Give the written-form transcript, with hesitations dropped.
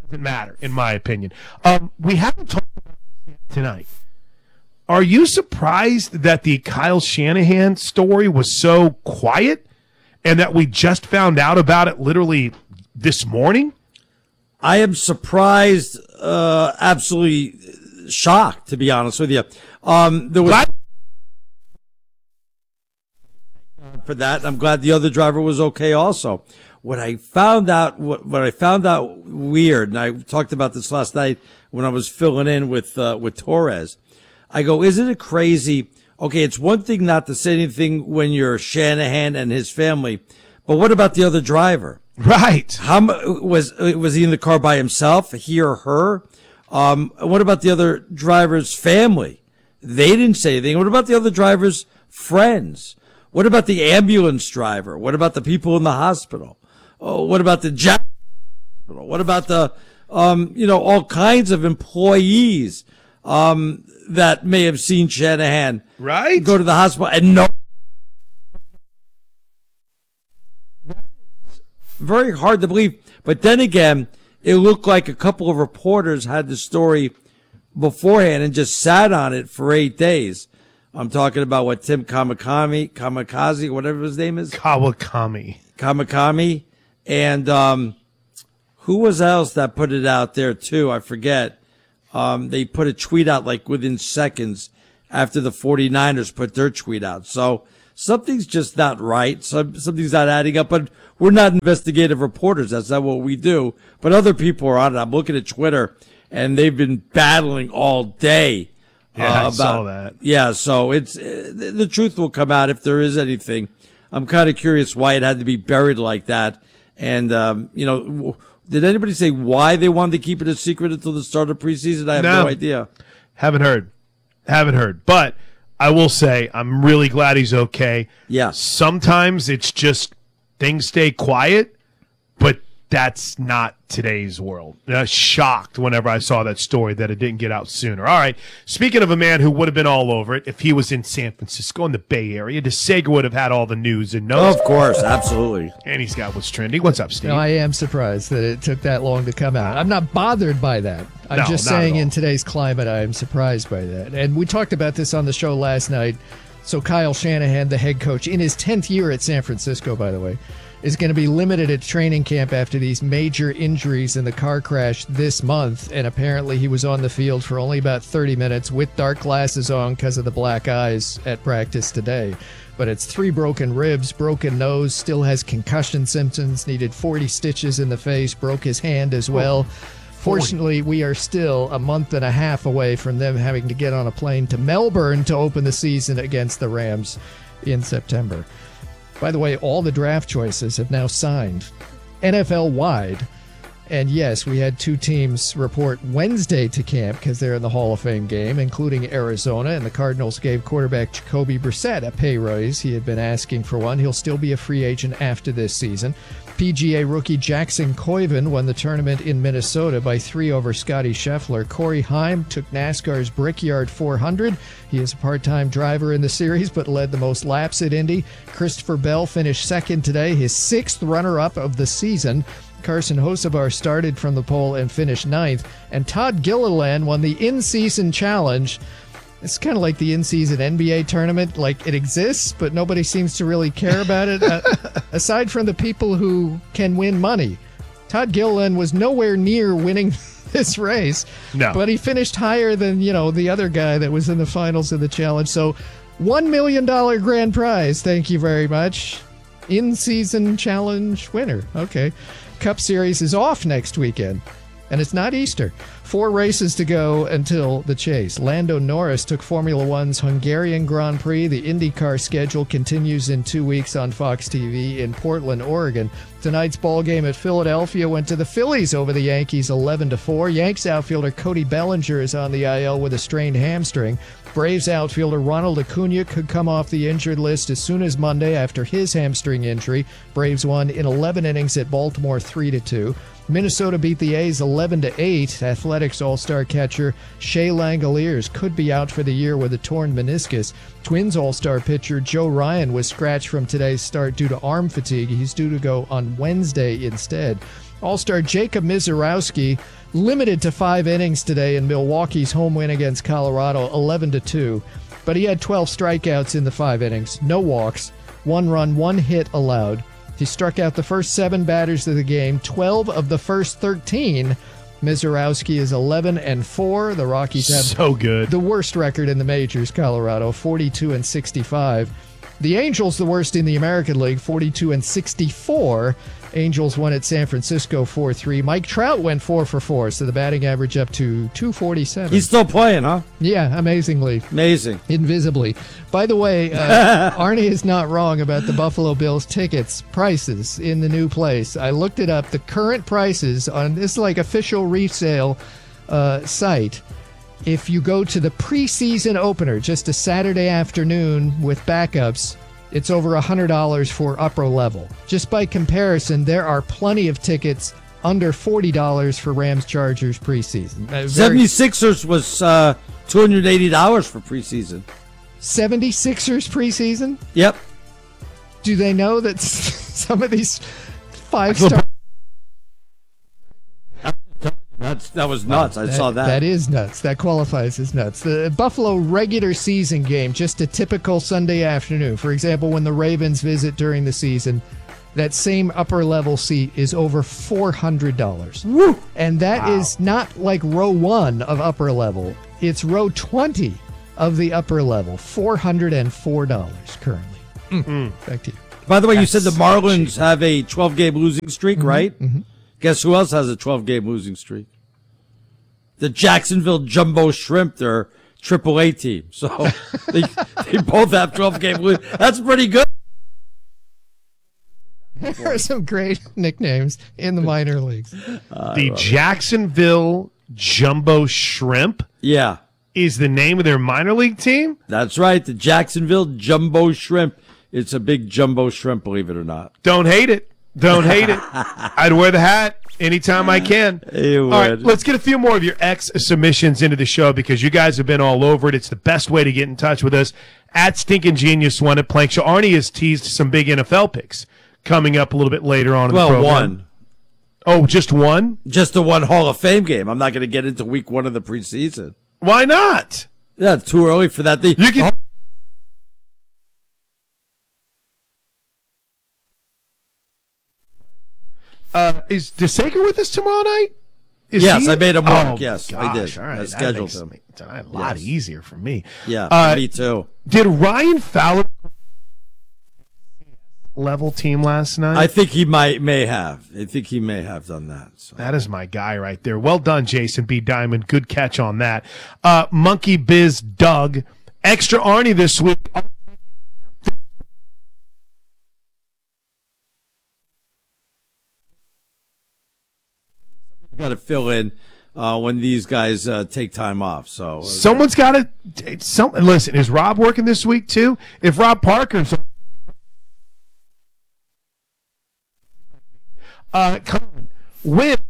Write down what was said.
doesn't matter, in my opinion. We haven't talked about this yet tonight. Are you surprised that the Kyle Shanahan story was so quiet and that we just found out about it literally this morning? I am surprised, absolutely shocked, to be honest with you. There was for that. I'm glad the other driver was okay also. What I found out weird, and I talked about this last night when I was filling in with Torres. I go, isn't it crazy? Okay, it's one thing not to say anything when you're Shanahan and his family, but what about the other driver? Right. How was he in the car by himself, he or her? What about the other driver's family? They didn't say anything. What about the other driver's friends? What about the ambulance driver? What about the people in the hospital? Oh, what about the hospital? What about the, all kinds of employees, that may have seen Shanahan go to the hospital and no. Very hard to believe. But then again, it looked like a couple of reporters had the story beforehand and just sat on it for 8 days. I'm talking about Tim Kamikaze, whatever his name is. Kawakami. And who was else that put it out there too? I forget. They put a tweet out like within seconds after the 49ers put their tweet out. So something's just not right. Something's not adding up. But we're not investigative reporters. That's not what we do. But other people are on it. I'm looking at Twitter, and they've been battling all day. Yeah, I saw that. Yeah, so it's the truth will come out if there is anything. I'm kind of curious why it had to be buried like that. And, did anybody say why they wanted to keep it a secret until the start of preseason? I have no idea. Haven't heard. But I will say I'm really glad he's okay. Yeah. Sometimes it's just things stay quiet, but that's not today's world. I was shocked whenever I saw that story that it didn't get out sooner. All right. Speaking of a man who would have been all over it if he was in San Francisco in the Bay Area, DeSager would have had all the news and notes. Of course, absolutely. And he's got what's trending. What's up, Steve? No, I am surprised that it took that long to come out. I'm not bothered by that. I'm just saying in today's climate, I am surprised by that. And we talked about this on the show last night. So Kyle Shanahan, the head coach, in his 10th year at San Francisco, by the way, is going to be limited at training camp after these major injuries in the car crash this month. And apparently he was on the field for only about 30 minutes with dark glasses on because of the black eyes at practice today. But it's 3 broken ribs, broken nose, still has concussion symptoms, needed 40 stitches in the face, broke his hand as well. Fortunately, we are still a month and a half away from them having to get on a plane to Melbourne to open the season against the Rams in September. By the way, all the draft choices have now signed NFL-wide. And yes, we had 2 teams report Wednesday to camp because they're in the Hall of Fame game, including Arizona. And the Cardinals gave quarterback Jacoby Brissett a pay raise. He had been asking for one. He'll still be a free agent after this season. PGA rookie Jackson Koiven won the tournament in Minnesota by 3 over Scotty Scheffler. Corey Haim took NASCAR's Brickyard 400. He is a part-time driver in the series, but led the most laps at Indy. Christopher Bell finished second today, his 6th runner-up of the season. Carson Hocevar started from the pole and finished 9th. And Todd Gilliland won the in-season challenge. It's kind of like the in-season NBA tournament. Like, it exists, but nobody seems to really care about it, aside from the people who can win money. Todd Gilliland was nowhere near winning this race, but he finished higher than, the other guy that was in the finals of the challenge. So, $1 million grand prize. Thank you very much. In-season challenge winner. Okay. Cup Series is off next weekend, and it's not Easter. 4 races to go until the chase. Lando Norris took Formula One's Hungarian Grand Prix. The IndyCar schedule continues in 2 weeks on Fox TV in Portland, Oregon. Tonight's ball game at Philadelphia went to the Phillies over the Yankees 11-4. Yanks outfielder Cody Bellinger is on the IL with a strained hamstring. Braves outfielder Ronald Acuna could come off the injured list as soon as Monday after his hamstring injury. Braves won in 11 innings at Baltimore 3-2. Minnesota beat the A's 11-8. Athletics All-Star catcher Shea Langoliers could be out for the year with a torn meniscus. Twins All-Star pitcher Joe Ryan was scratched from today's start due to arm fatigue. He's due to go on Wednesday instead. All-Star Jacob Misiorowski limited to 5 innings today in Milwaukee's home win against Colorado, 11-2. But he had 12 strikeouts in the 5 innings, no walks, 1 run, 1 hit allowed. He struck out the first 7 batters of the game, 12 of the first 13. Misiorowski is 11-4. The Rockies have so good. The worst record in the majors, Colorado, 42-65. The Angels, the worst in the American League, 42-64. Angels won at San Francisco 4-3. Mike Trout went 4-for-4, so the batting average up to 247. He's still playing, huh? Yeah, amazingly. Amazing. Invisibly. By the way, Arnie is not wrong about the Buffalo Bills tickets prices in the new place. I looked it up. The current prices on this official resale site. If you go to the preseason opener, just a Saturday afternoon with backups, it's over $100 for upper level. Just by comparison, there are plenty of tickets under $40 for Rams Chargers preseason. 76ers was $280 for preseason. 76ers preseason? Yep. Do they know that some of these 5-star... That was nuts. I saw that. That is nuts. That qualifies as nuts. The Buffalo regular season game, just a typical Sunday afternoon. For example, when the Ravens visit during the season, that same upper level seat is over $400. Woo! And that is not like row 1 of upper level. It's row 20 of the upper level. $404 currently. Back to you. By the way, you said the Marlins have a 12-game losing streak, right? Mm-hmm. Guess who else has a 12-game losing streak? The Jacksonville Jumbo Shrimp, their AAA team. So they both have 12-game losing. That's pretty good. There are some great nicknames in the minor leagues. The Jacksonville Jumbo Shrimp Yeah, is the name of their minor league team? that's right. The Jacksonville Jumbo Shrimp. It's a big jumbo shrimp, believe it or not. Don't hate it. Don't hate it. I'd wear the hat anytime I can. You All right, would. let's get a few more of your ex submissions into the show because you guys have been all over it. It's the best way to get in touch with us. At Stinkin' Genius One at Plank Show. Arnie has teased some big NFL picks coming up a little bit later on in the program. One. Oh, just one? Just the one Hall of Fame game. I'm not going to get into week 1 of the preseason. Why not? Yeah, too early for that. You can. Is DeSaker with us tomorrow night? Yes, I made him work. Oh, yes, gosh, I did. All right, I scheduled that him. makes it a lot easier for me. Yeah, me too. Did Ryan Fowler level team last night? I think he may have. I think he may have done that. So. That is my guy right there. Well done, Jason B. Diamond. Good catch on that. Monkey Biz Doug. Extra Arnie this week. Got to fill in when these guys take time off. So Someone's got to. Listen, is Rob working this week too? If Rob Parker's. Come on. Win.